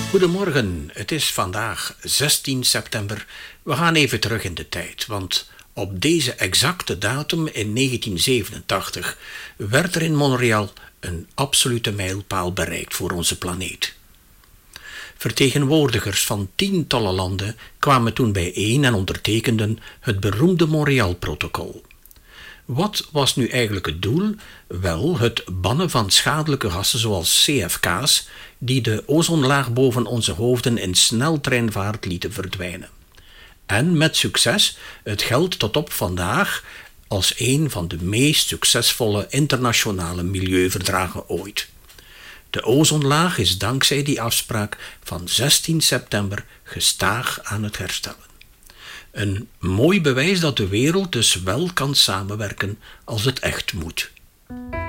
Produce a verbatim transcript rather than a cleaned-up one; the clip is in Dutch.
Goedemorgen, het is vandaag zestien september. We gaan even terug in de tijd, want op deze exacte datum in negentien zevenentachtig werd er in Montreal een absolute mijlpaal bereikt voor onze planeet. Vertegenwoordigers van tientallen landen kwamen toen bijeen en ondertekenden het beroemde Montreal-protocol. Wat was nu eigenlijk het doel? Wel, het bannen van schadelijke gassen zoals C F K's, die de ozonlaag boven onze hoofden in sneltreinvaart lieten verdwijnen. En met succes, het geldt tot op vandaag als een van de meest succesvolle internationale milieuverdragen ooit. De ozonlaag is dankzij die afspraak van zestien september gestaag aan het herstellen. Een mooi bewijs dat de wereld dus wel kan samenwerken als het echt moet.